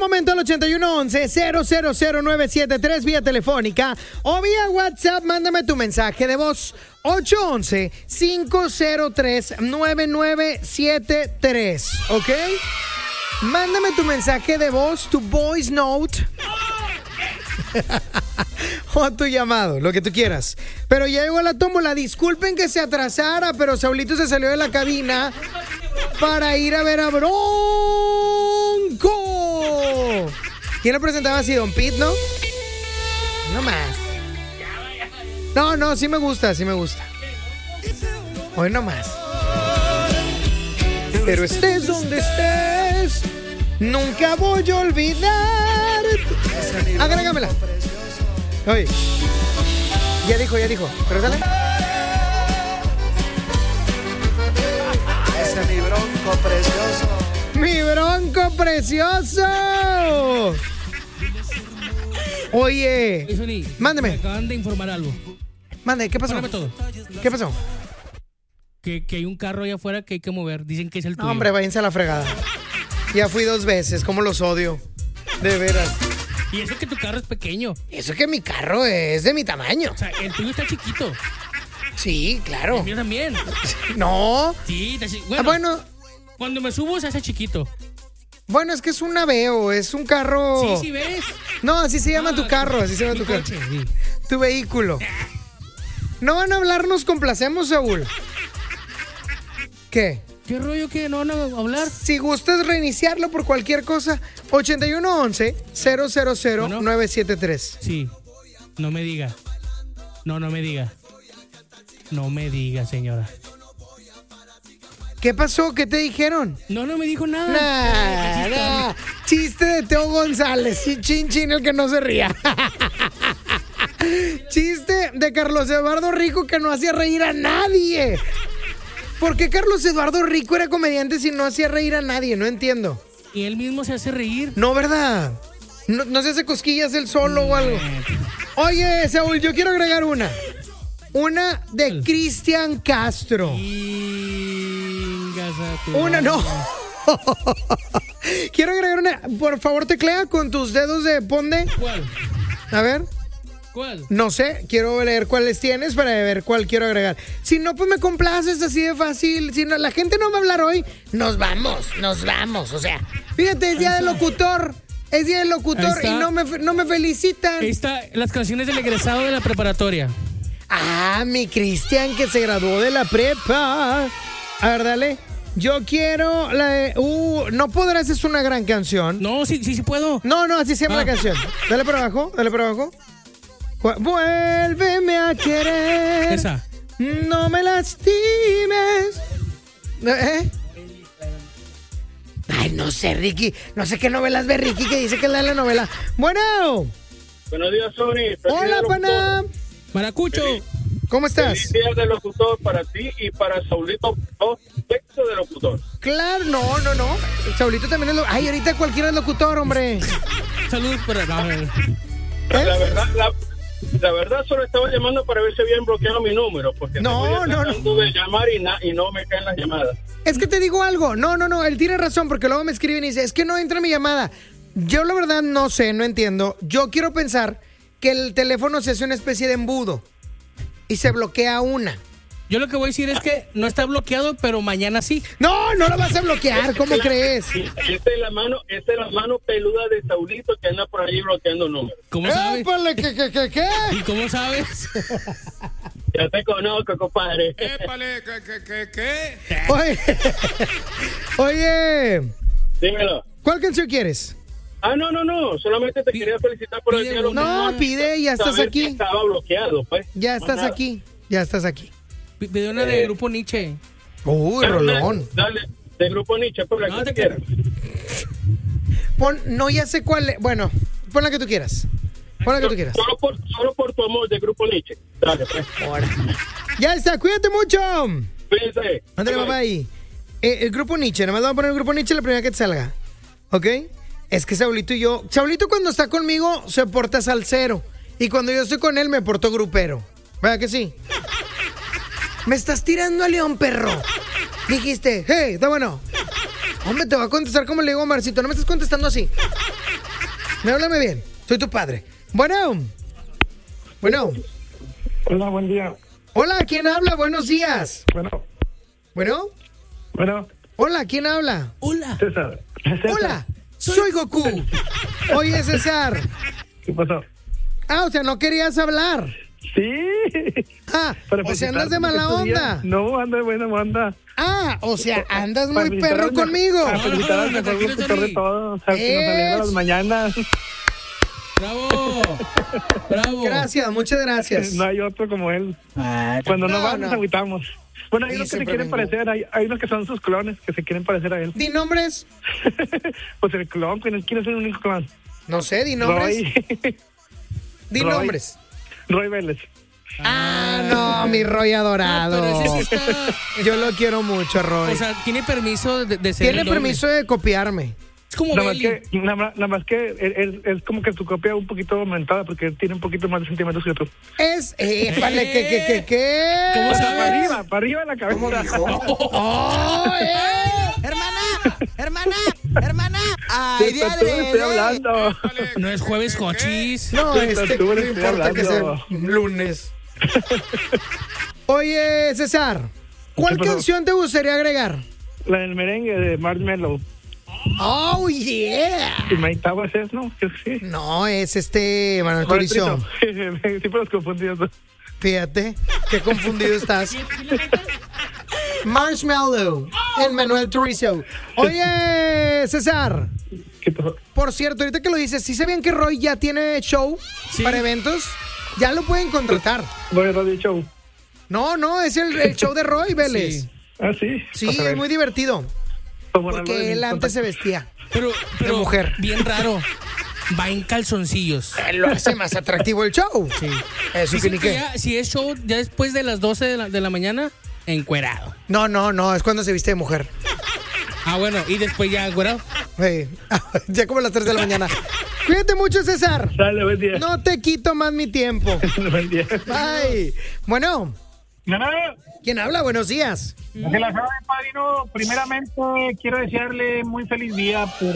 momento al 8111-000973 vía telefónica o vía WhatsApp. Mándame tu mensaje de voz. 811-503-9973. ¿Ok? Mándame tu mensaje de voz, tu voice note. O tu llamado, lo que tú quieras. Pero ya llegó la tómbola. Disculpen que se atrasara, pero Saulito se salió de la cabina para ir a ver a Bronco. ¿Quién lo presentaba así? Don Pete, ¿no? No más. No, sí me gusta, sí me gusta. Hoy no más. Pero estés donde estés, nunca voy a olvidar. Agrégamela. Oye. Ya dijo. Pero dale. Ese es mi Bronco precioso. ¡Mi Bronco precioso! Oye. Mándeme. Me acaban de informar algo. Mande, ¿qué pasó? Todo. ¿Qué pasó? Que hay un carro allá afuera que hay que mover. Dicen que es el tuyo. No, hombre, váyanse a la fregada. Ya fui 2 veces, ¿cómo los odio? De veras. Y eso que tu carro es pequeño. Eso que mi carro es de mi tamaño. O sea, el tuyo está chiquito. Sí, claro. El mío también. No. Sí, está chiquito. Bueno, cuando me subo se hace chiquito. Bueno, es que es un Aveo, es un carro. Sí, ves. No, así se llama tu carro, así se llama tu carro. Coche, sí. Tu vehículo. No van a hablar, nos complacemos, Saúl. ¿Qué? ¿Qué rollo que no van a hablar? Si gustas reiniciarlo por cualquier cosa, 8111-000-973. Sí. No me diga. No me diga. No me diga, señora. ¿Qué pasó? ¿Qué te dijeron? No me dijo nada. Nah. Chiste de Teo González. Chin, el que no se ría. Chiste de Carlos Eduardo Rico que no hacía reír a nadie. ¿Por qué Carlos Eduardo Rico era comediante si no hacía reír a nadie? No entiendo. Y él mismo se hace reír. No, ¿verdad? No se hace cosquillas él solo o algo. Oye, Saúl, yo quiero agregar una. Una de Cristian Castro. Una, no. Quiero agregar una. Por favor, teclea con tus dedos de ponde. ¿Cuál? A ver. ¿Cuál? No sé, quiero leer cuáles tienes para ver cuál quiero agregar. Si no, pues me complaces así de fácil. Si no, la gente no va a hablar hoy. Nos vamos. O sea, fíjate, es día del locutor. Es día del locutor y no me felicitan. Ahí está las canciones del egresado de la preparatoria. Ah, mi Cristian que se graduó de la prepa. A ver, dale. Yo quiero la de... no podrás, es una gran canción. No, sí puedo. No, así se llama la canción. Dale para abajo. Vuélveme a querer. Esa. No me lastimes. Ay, no sé, Ricky. No sé qué novelas ve Ricky que dice que es la novela. Bueno. Buenos días, Sony. Hola, pana. Maracucho. ¿Cómo estás? Feliz día del locutor para ti y para Saulito, sexo de locutor. Claro, no. Saulito también es Ay, ahorita cualquiera es locutor, hombre. Saludos para... La verdad solo estaba llamando para ver si habían bloqueado mi número, porque no. de llamar y no me caen las llamadas. Es que te digo algo, no, él tiene razón, porque luego me escriben y dice, es que no entra mi llamada. Yo la verdad no sé, no entiendo. Yo quiero pensar que el teléfono se hace una especie de embudo y se bloquea una. Yo lo que voy a decir es que no está bloqueado, pero mañana sí. No lo vas a bloquear, ¿cómo crees? Esta es la mano peluda de Saulito que anda por ahí bloqueando números. ¿Cómo sabes? ¡Épale, qué! ¿Y cómo sabes? Ya te conozco, compadre. ¡Épale, qué! Oye. Dímelo. ¿Cuál canción quieres? No, solamente te quería felicitar por el día de los No, pide, ya estás aquí. Estaba bloqueado, pues. Ya estás aquí. Pide una de Grupo Nietzsche. Uy, rolón. Dale, de Grupo Nietzsche, por la que tú quieras. Ya sé cuál es. Bueno, pon la que tú quieras. Solo por tu amor de Grupo Nietzsche. Dale, pues. Ya está, cuídate mucho. Cuídate. Ándale, papá ahí. El Grupo Nietzsche, nada más vamos a poner el Grupo Nietzsche la primera que te salga. ¿Ok? Es que Saulito y yo... Saulito cuando está conmigo se porta salsero. Y cuando yo estoy con él me porto grupero. ¿Verdad que sí? Me estás tirando a León, perro. Dijiste, hey, está bueno. Hombre, te voy a contestar como le digo a Marcito. No me estás contestando así. Háblame bien. Soy tu padre. Bueno. Hola, buen día. Hola, ¿quién habla? Buenos días. Bueno. Hola, ¿quién habla? Hola. César. Hola, soy Goku. Oye, César. ¿Qué pasó? O sea, no querías hablar. Sí. O sea, andas de mala onda. No, ando de buena onda. O sea, andas muy felicitar perro al conmigo. Para felicitar al mejor tranquilo, locutor de Tony. todo. O sea, que nos alegra las mañanas. Bravo. Gracias, muchas gracias. No hay otro como él. Cuando no va, nos agüitamos. Bueno, hay Sí, unos que se siempre quieren vengo. parecer, hay unos que son sus clones, que se quieren parecer a él. Di nombres. Pues el clon, ¿quién es el único clon? No sé, di nombres. Di Roy. nombres. Roy Vélez. No, mi Roy adorado. Pero ese sí está... Yo lo quiero mucho, Roy. O sea, tiene permiso de ser Tiene el doble. permiso de copiarme. Es como Nada Belly. más que él es como que tu copia un poquito aumentada porque él tiene un poquito más de centímetros que tú. Vale, ¿qué? ¿Cómo sabes? Para arriba la cabeza. Hermana. Ay, día Tú le estoy hablando. No es jueves cochis. No, Tú no le estoy importa que sea hablando. lunes. Oye, César, ¿cuál ¿Qué pasó? canción te gustaría agregar? La del merengue de Marshmello. Oh, yeah. Y Mike Towers es, ¿no? Creo que sí. No, es Manuel Turizo. Siempre los confundidos. Fíjate, qué confundido estás. Marshmallow en Manuel Turizo. Oye, César. ¿Qué pasó? Por cierto, ahorita que lo dices, ¿sí sabían que Roy ya tiene show para eventos? Ya lo pueden contratar. Roy Radio Show. No, es el show de Roy Vélez. Sí. Ah, sí. Sí, Vas a ver. es muy divertido. Pues bueno, lo Porque de él mi antes se vestía. Pero mujer. bien raro. Va en calzoncillos. Lo hace más atractivo el show. Sí. Eso Dicen que ni que qué. ya, si es show ya después de las 12 de la mañana, encuerado. No, es cuando se viste de mujer. Bueno, y después ya encuerado. Sí. Ya como a las 3 de la mañana. Cuídate mucho, César. Dale, buen día. No te quito más mi tiempo. Buen día. Bye. Bueno, ¿quién habla? Buenos días. Que la sabe, padrino. Primeramente, quiero desearle muy feliz día por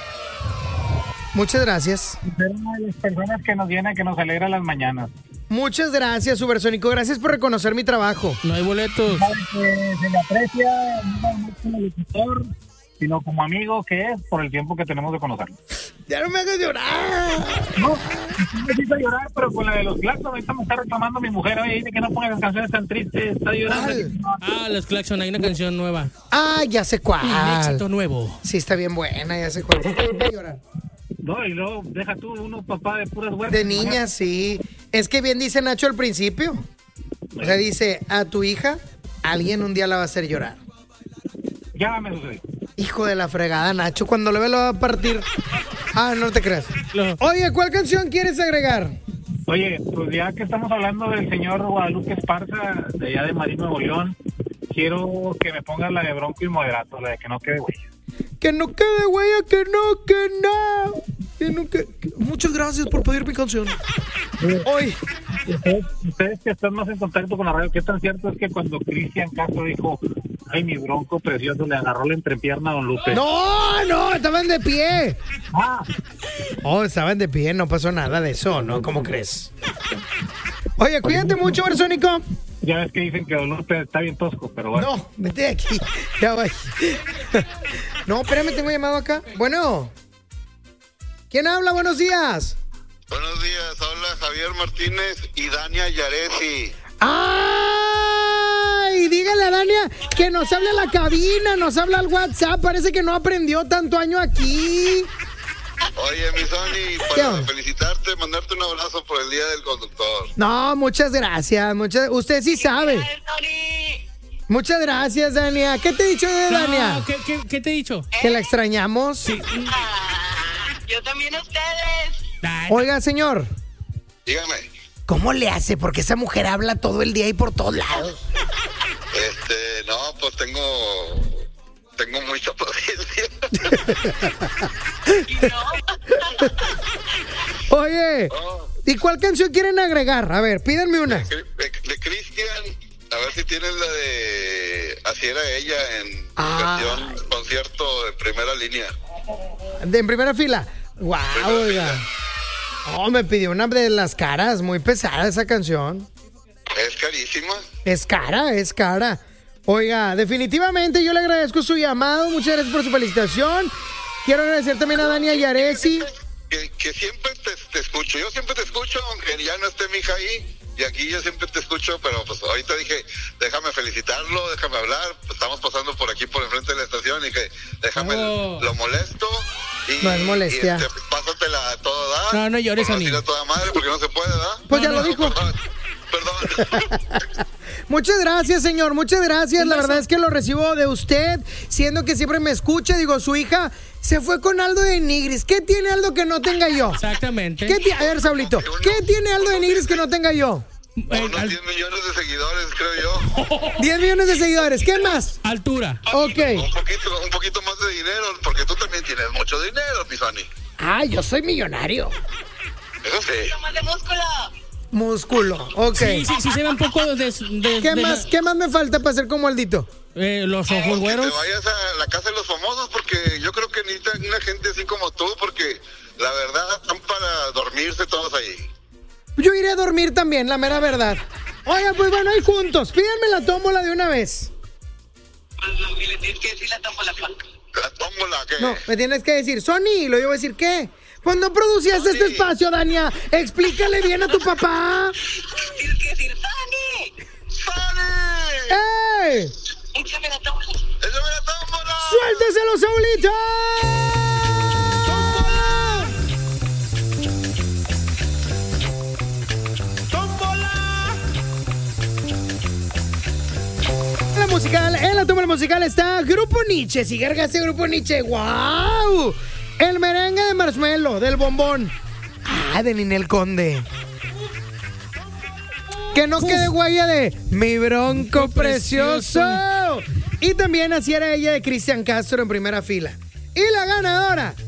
Muchas gracias. ser una de las personas que nos llena, que nos alegra las mañanas. Muchas gracias, Supersónico. Gracias por reconocer mi trabajo. No hay boletos. Sabe que se le aprecia, no como locutor, sino como amigo que es por el tiempo que tenemos de conocerlo. Ya no me hagas llorar. No, me hizo llorar, pero con la de los Claxon, ahorita me está reclamando mi mujer. Oye, dice que no pongas canciones tan tristes, está llorando. ¿Cuál? Los Claxon, hay una canción nueva. Ya sé Un cuál. éxito nuevo. Sí, está bien buena, ya sé cuál. Sí, está bien para llorar. No, y luego deja tú uno, papá, de puras huertas. De niña, sí. Es que bien dice Nacho al principio. O sea, dice, a tu hija, alguien un día la va a hacer llorar. Ya me sucedió. Hijo de la fregada, Nacho, cuando lo ve lo va a partir. No te creas. Oye, ¿cuál canción quieres agregar? Oye, pues ya que estamos hablando del señor Guadalupe Esparza, de allá de Marín, Nuevo León, quiero que me pongas la de Bronco y Moderato, la de que no quede huella. Que no quede huella, que no. Muchas gracias por pedir mi canción. Hoy. Ustedes que están más en contacto con la radio, ¿qué tan cierto es que cuando Cristian Castro dijo, ay, mi Bronco precioso, le agarró la entrepierna a don Lupe? No, estaban de pie. Ah, Estaban de pie, no pasó nada de eso, ¿no? ¿Cómo crees? Oye, cuídate mucho, Bersónico. ya ves que dicen que don Lupe está bien tosco, pero bueno. No, vete de aquí. Ya voy. No, espérame, tengo llamado acá. Bueno. ¿Quién habla? Buenos días. Buenos días, habla Javier Martínez y Dania Yaresi. ¡Ay! Dígale a Dania que nos hable a la cabina, nos habla al WhatsApp. Parece que no aprendió tanto año aquí. Oye, mi Sony, para felicitarte, mandarte un abrazo por el Día del Conductor. No, muchas gracias. Usted sí sabe. Muchas gracias, Dania. ¿Qué te he dicho de Dania? ¿Qué te he dicho? Que la extrañamos. Sí. Yo también a ustedes. Oiga, señor. Dígame. ¿Cómo le hace? Porque esa mujer habla todo el día y por todos lados. No, pues tengo mucha paciencia. Oye, ¿y cuál canción quieren agregar? A ver, pídanme una. De Cristian, a ver si tienen la de Así era ella en versión con concierto en primera línea. En primera fila. Wow, oiga. Oh, me pidió una de las caras, muy pesada esa canción. Es carísima. Es cara. Oiga, definitivamente yo le agradezco su llamado, muchas gracias por su felicitación. Quiero agradecer también a Dania Yaresi. Que siempre te escucho, yo siempre te escucho, aunque ya no esté mi hija ahí. Y aquí yo siempre te escucho, pero pues ahorita dije, déjame felicitarlo, déjame hablar. Pues, estamos pasando por aquí, por enfrente de la estación, y dije, déjame, lo molesto. Y, no es molestia. Pásatela a toda edad. No llores, Amigo. A toda madre, porque no se puede, ¿verdad? Pues ya lo dijo. Perdón. Muchas gracias, señor, muchas gracias. La verdad es que lo recibo de usted, siendo que siempre me escucha. Digo, su hija se fue con Aldo de Nigris. ¿Qué tiene Aldo que no tenga yo? Exactamente. A ver, Saulito, ¿qué tiene Aldo de Nigris que no tenga yo? Unos 10 millones de seguidores, creo yo. 10 millones de seguidores, ¿qué más? Altura. Ok. Un poquito más de dinero, porque tú también tienes mucho dinero, mi Fanny. Ah, yo soy millonario. Eso sí. Más de Músculo, ok. Sí, se ve un poco de ¿Qué más me falta para ser como Aldito? Los ojos güeros. Que te vayas a la casa de los famosos, porque yo creo que necesitan una gente así como tú, porque la verdad están para dormirse todos ahí. Yo iré a dormir también, la mera verdad. Oiga, pues bueno, ahí juntos. Pídanme la tómbola de una vez. Le tienes que decir la tómbola. ¿La tómbola qué? No, me tienes que decir, Sony, lo yo voy a decir, ¿qué? Pues no producías este espacio, Dania. Explícale bien a tu papá. Tienes que decir, ¡Fanny! ¡Fanny! ¡Ey! ¡Échame la tómbola! ¡Échame la tómbola! ¡Suélteselo, Saulito! En la tómbola musical está Grupo Nietzsche. Si cargaste Grupo Nietzsche, ¡wow! El merengue de Marshmello, del bombón. Ah, de Ninel Conde. Que no quede huella de Mi Bronco Precioso. Y también así era ella de Cristian Castro en primera fila. Y la ganadora